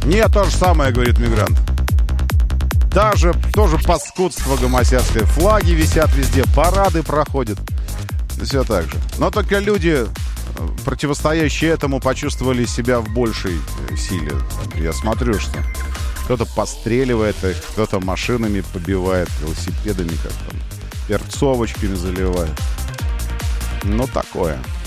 Не, то же самое, говорит мигрант. Даже тоже паскудство гомосятское. Флаги висят везде, парады проходят. Все так же. Но только люди, противостоящие этому, почувствовали себя в большей силе. Я смотрю, что кто-то постреливает их, кто-то машинами побивает, велосипедами как там, перцовочками заливает. Ну, такое.